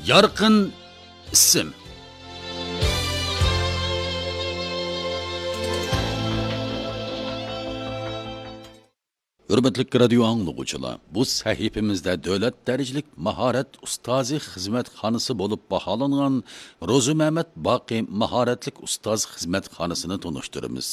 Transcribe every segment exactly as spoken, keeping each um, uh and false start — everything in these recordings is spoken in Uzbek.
Yarqin ism. Hürmetlik radio anlıqçılar, bu sahifimizde dövlət dərəcəlik maharat ustazi xizmətxanası olub bahalanğan Rozu Mehmet Baqi maharatlik ustaz xizmətxanasını tanıştırırız.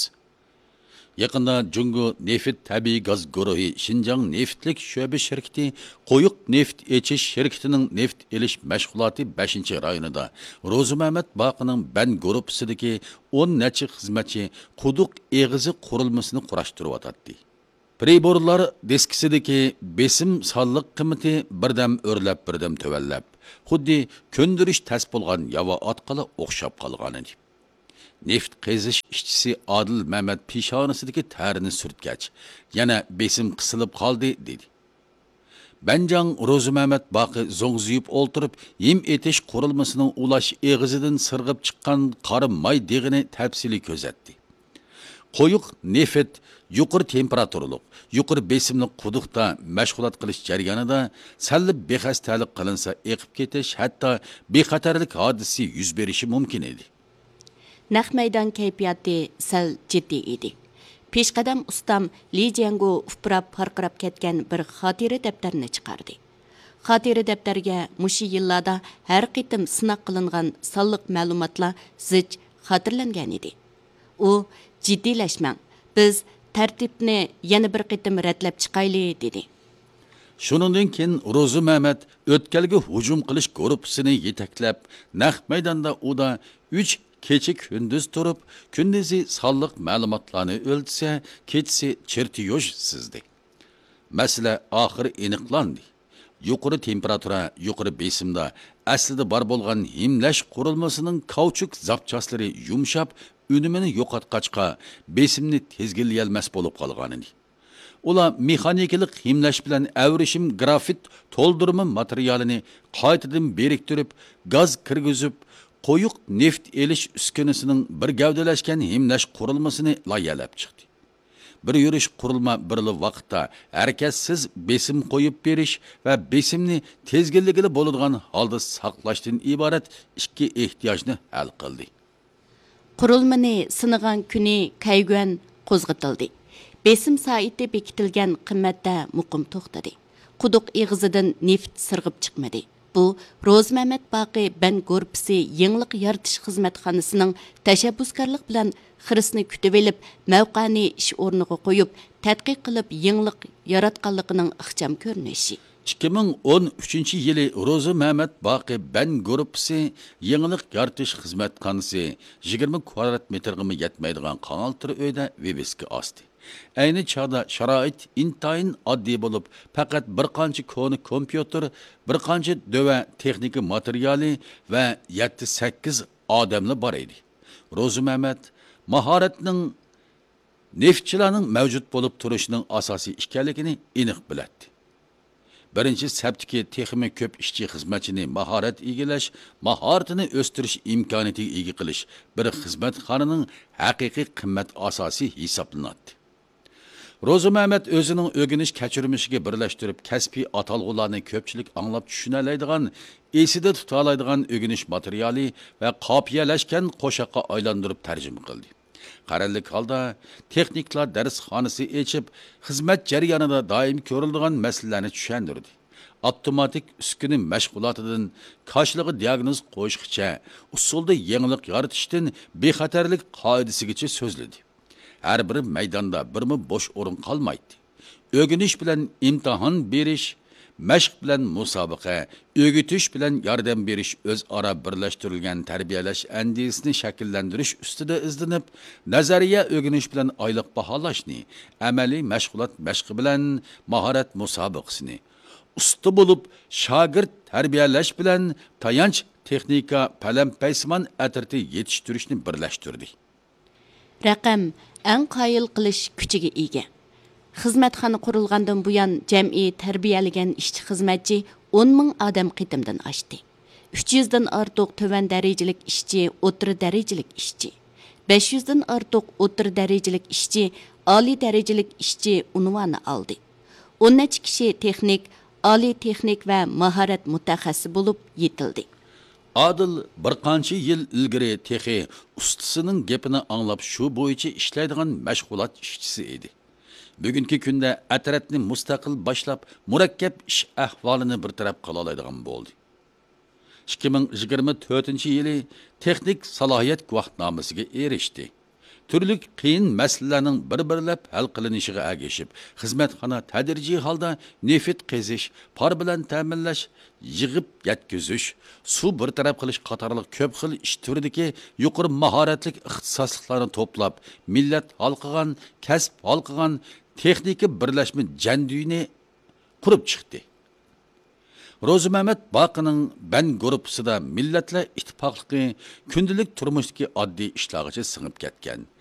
Yakında Jungo Neft Tabii Gaz Guruhi Şinjan Neftlik Şöbe Şirketi Qoyuq Neft Eçiş Şirketining neft elish məşğulati beshinchi rayonida Rozu Mehmet Baqining Ben gruppisidagi o'n necha xizmatchi quduq eg'izi qurilmasini qurashtirib atadi. Priborlar deskisidagi besim sonliq qiymati birdam o'rlab birdam tövallab, xuddi ko'ndirish tas bo'lgan yava otqali o'xshab qolgan edi. Neft qazish ishchisi Adil Mehmet pishonasidagi tarini surtgach, yana besim qisilib qoldi dedi. Benjang Rozu Mehmet Baqi zo'ngziyib o'ltirib, yem etish qurilmasining ulash eg'izidan sirg'ib chiqqan qora may deg'ini tafsili ko'zatdi. Qo'yiq neft yuqori temperaturliq, yuqori besimli quduqda mashg'ulot qilish jarayonida sallib bexastalik qilinsa eqib ketish, hatto bexatarlik hodisi yuz berishi mumkin edi. Naq maydon kayfiyati sal jiddiy edi. Peshqadam ustam Li Jiangu ufrab farqirab ketgan bir xotira daftarini chiqardi. Xotira daftarga mushi yillarda har qitim sinoq qilingan sonliq ma'lumotlar zich xotirlangan edi. U jiddiylashmang, biz tartibni yana bir qitim ratlab chiqayli dedi. Shuningdan keyin Rozu Mehmet o'tkalga hujum qilish guruhisini yetaklab, naq maydonda uda uch kecha kunduz turib, kunduzi sonliq ma'lumotlarni o'ltsa, kechasi chertiyosh sizdi. Masala oxiri aniqlandi. Yuqori temperatura, yuqori besimda aslida bor bo'lgan himlash qurilmasining kauchuk zapchaslari yumshab, unumini yo'qotqachqa besimni tezgillayolmas bo'lib qolgan edi. Ular mexanikalik himlash bilan avrishim grafit to'ldirma materialini qaytadan beriktirib, gaz kirgizib, qo'yiq neft elish uskunasining bir gavdalashgan himlash qurilmasini loyalab chiqdi. Bir yurish qurilma birli vaqtda harakatsiz besim qo'yib berish va besimni tezgilligili bo'ladigan holda saqlashdan iborat ikki ehtiyojni hal qildi. Qurilmani sinigan kuni Kayguan qo'zg'atildi. Besim soati bekitilgan qimmatda muqim to'xtadi. Quduq eg'izidan neft sirg'ib chiqmadi. Bu Roz Mehmet Baqi Ben Gorpisi yangilik yaratish xizmatxonasining tashabbuskorlik bilan xirisni kutib elib, mavqani ish o'rniga qo'yib, tadqiq qilib yangilik yaratganligining ixcham ko'rinishi. ikki ming o'n uchinchi yili Rozu Mehmet Baqi Ben Grupisi yangilik yaratish xizmatxonasi yigirma kvadrat metrga yetmaydigan qanaltır uyda vebesga osdi. Ayni chog'da sharoit intayin oddiy bo'lib, faqat bir qancha koni kompyuter, bir qancha dova texnika materiali va yetti sakkiz odamlar bor edi. Rozu Mehmet mahoratning neftchilarning mavjud bo'lib turishining asosiy ekanligini aniq biladi. Birinchi sabtiki texmi ko'p ishchi xizmatchini mahorat egilash, mahoratini o'stirish imkoniyatiga ega qilish bir xizmatxonaning haqiqiy qimmat asosiy hisoblanadi. Rozu Mehmet o'zining o'g'inish kechirmishiga birlashtirib, kasbiy atalg'ularni ko'pchilik anglab tushunalaydigan, esida tutalaydigan o'g'inish materiali va qopiyalashgan qo'shoqqa aylantirib tarjima qildi. Qarallik holda texniklar darsxonasi ochib, xizmat jarayonida doim ko'riladigan masalalarni tushuntirdi. Avtomatik uskuna mashg'ulotidan koshlig'i diagnoz qo'yishgacha, usulda yangilik yaratishdan bexatarlik qoidasigacha so'zladi. Her bir maydonda birmi boş o'rin qolmaydi. O'g'inish bilan imtihon berish, mashq bilan musobaqa, o'g'itish bilan yordam berish o'zaro birlashtirilgan tarbiyalash andisini shakllantirish ustida izlanib, nazariya o'g'inish bilan oylik baholashni, amaliy mashg'ulot mashqi bilan mahorat musobaqasini, usta bo'lib shogird tarbiyalash bilan tayanch texnika palam-paysman atirti yetishtirishni birlashtirdi. Raqam eng qoyil qilish kuchiga ega. Xizmatxona qurilgandan buyon jam'iy tarbiyalagan ishchi xizmatchi o'n ming odam qitimdan oshdi. uch yuz dan ortiq tovan darajalik ishchi, o'rta darajalik ishchi, besh yuz dan ortiq o'rta darajalik ishchi, oliy darajalik ishchi unvoni oldi. o'n necha kishi texnik, oliy texnik va mahorat mutaxassisi bo'lib yetildi. Adil bir qancha yil ilgari texi ustisining gapini anglab shu bo'yicha ishlaydigan mashg'ulot ishchisi edi. Bugungi kunda atratni mustaqil boshlab, murakkab ish ahvolini bir taraf qila oladigan bo'ldi. ikki ming yigirma to'rtinchi yili texnik salohiyat guvohnomasiga erishdi. Turli qiyin masalalarning bir-birlab hal qilinishiga ergashib, xizmatxona tadrijiy holda neft qazish, par bilan ta'minlash, yig'ib yetkazish, suv bir taraf qilish qatorliq ko'p xil ish turidagi yuqori mahoratli ixtisosliklarni to'plab, millat halqigan, kasb halqigan texnika birlashma janduyini qurib chiqdi. Rozi Mehmet Baqining Ben guruhida millatlar ittifoqligi kundalik turmushdagi oddiy ishlargacha singib ketgan.